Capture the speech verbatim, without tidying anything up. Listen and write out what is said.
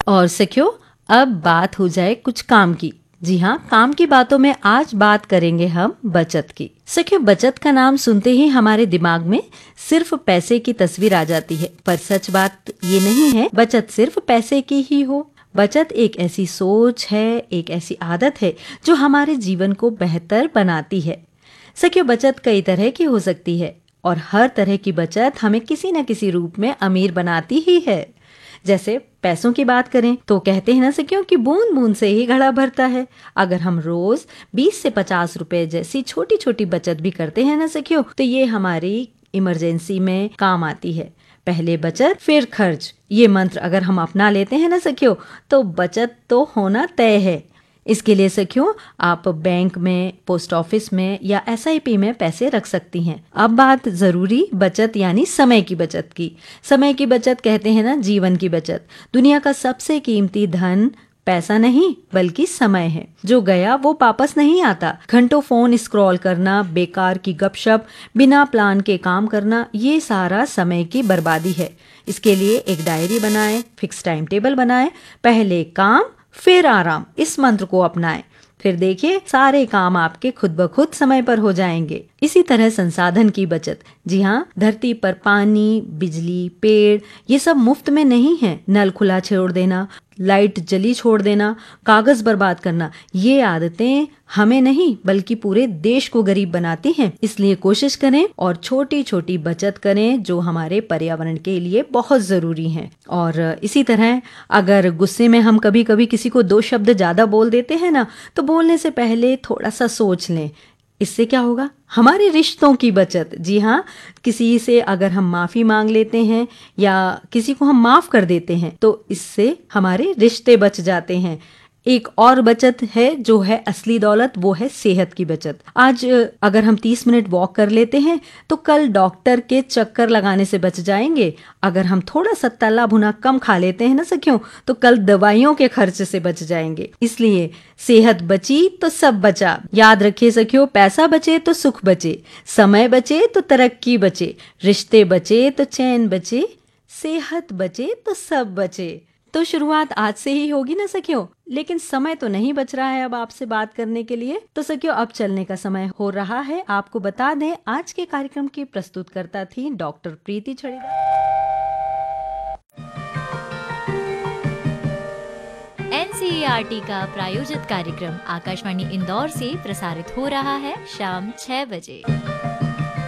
और सखियों, अब बात हो जाए कुछ काम की। जी हाँ, काम की बातों में आज बात करेंगे हम बचत की। सखियों, बचत का नाम सुनते ही हमारे दिमाग में सिर्फ पैसे की तस्वीर आ जाती है, पर सच बात ये नहीं है बचत सिर्फ पैसे की ही हो। बचत एक ऐसी सोच है, एक ऐसी आदत है जो हमारे जीवन को बेहतर बनाती है। सखियों, बचत कई तरह की हो सकती है और हर तरह की बचत हमें किसी न किसी रूप में अमीर बनाती ही है। जैसे पैसों की बात करें तो कहते हैं ना सखियों कि बूंद बूंद से ही घड़ा भरता है। अगर हम रोज बीस से पचास रुपए जैसी छोटी छोटी बचत भी करते हैं ना सखियों, तो ये हमारी इमरजेंसी में काम आती है। पहले बचत फिर खर्च, ये मंत्र अगर हम अपना लेते हैं ना सखियों, तो बचत तो होना तय है। इसके लिए सखियों, आप बैंक में, पोस्ट ऑफिस में या एस आई पी में पैसे रख सकती हैं। अब बात जरूरी बचत यानी समय की बचत की। समय की बचत कहते हैं ना जीवन की बचत। दुनिया का सबसे कीमती धन पैसा नहीं बल्कि समय है, जो गया वो वापस नहीं आता। घंटों फोन स्क्रॉल करना, बेकार की गपशप, बिना प्लान के काम करना, ये सारा समय की बर्बादी है। इसके लिए एक डायरी बनाएं, फिक्स टाइम टेबल बनाएं, पहले काम फिर आराम, इस मंत्र को अपनाएं। फिर देखिए सारे काम आपके खुद ब खुद समय पर हो जाएंगे। इसी तरह संसाधन की बचत। जी हाँ, धरती पर पानी, बिजली, पेड़, ये सब मुफ्त में नहीं है। नल खुला छोड़ देना, लाइट जली छोड़ देना, कागज बर्बाद करना, ये आदतें हमें नहीं बल्कि पूरे देश को गरीब बनाती हैं। इसलिए कोशिश करें और छोटी छोटी बचत करें जो हमारे पर्यावरण के लिए बहुत जरूरी हैं। और इसी तरह अगर गुस्से में हम कभी कभी किसी को दो शब्द ज्यादा बोल देते हैं ना, तो बोलने से पहले थोड़ा सा सोच लें। इससे क्या होगा? हमारे रिश्तों की बचत। जी हाँ, किसी से अगर हम माफी मांग लेते हैं या किसी को हम माफ कर देते हैं तो इससे हमारे रिश्ते बच जाते हैं। एक और बचत है जो है असली दौलत, वो है सेहत की बचत। आज अगर हम तीस मिनट वॉक कर लेते हैं तो कल डॉक्टर के चक्कर लगाने से बच जाएंगे। अगर हम थोड़ा सा तला भुना कम खा लेते हैं ना सखियों, तो कल दवाइयों के खर्च से बच जाएंगे। इसलिए सेहत बची तो सब बचा। याद रखिए सखियों, पैसा बचे तो सुख बचे, समय बचे तो तरक्की बचे, रिश्ते बचे तो चैन बचे, सेहत बचे तो सब बचे। तो शुरुआत आज से ही होगी ना सखियों। लेकिन समय तो नहीं बच रहा है अब आपसे बात करने के लिए, तो सखियों अब चलने का समय हो रहा है। आपको बता दें, आज के कार्यक्रम की प्रस्तुतकर्ता थी डॉक्टर प्रीति छड़ेगा। N C E R T का प्रायोजित कार्यक्रम आकाशवाणी इंदौर से प्रसारित हो रहा है शाम छह बजे।